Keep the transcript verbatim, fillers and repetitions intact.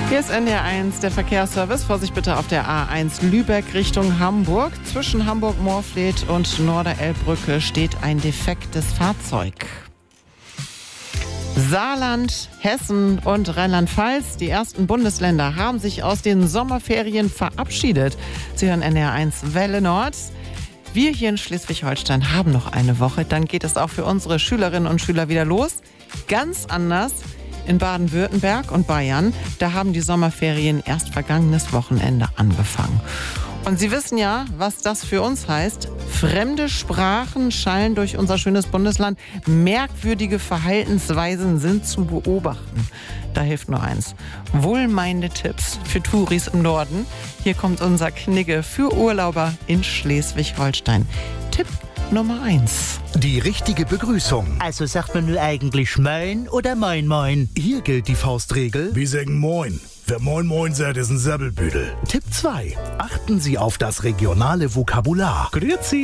Hier ist N D R eins, der Verkehrsservice. Vorsicht bitte auf der A eins Lübeck Richtung Hamburg. Zwischen Hamburg-Moorfleet und Norderelbbrücke steht ein defektes Fahrzeug. Saarland, Hessen und Rheinland-Pfalz, die ersten Bundesländer, haben sich aus den Sommerferien verabschiedet. Sie hören N D R eins Welle Nord. Wir hier in Schleswig-Holstein haben noch eine Woche. Dann geht es auch für unsere Schülerinnen und Schüler wieder los. Ganz anders in Baden-Württemberg und Bayern. Da haben die Sommerferien erst vergangenes Wochenende angefangen. Und Sie wissen ja, was das für uns heißt. Fremde Sprachen schallen durch unser schönes Bundesland. Merkwürdige Verhaltensweisen sind zu beobachten. Da hilft nur eins. Wohlmeinende Tipps für Touris im Norden. Hier kommt unser Knigge für Urlauber in Schleswig-Holstein. Tipp Nummer eins. Die richtige Begrüßung. Also sagt man nur eigentlich Moin oder Moin Moin? Hier gilt die Faustregel. Wir sagen Moin. Wer Moin Moin sagt, ist ein Sabbelbüdel. Tipp zwei. Achten Sie auf das regionale Vokabular. Grüezi.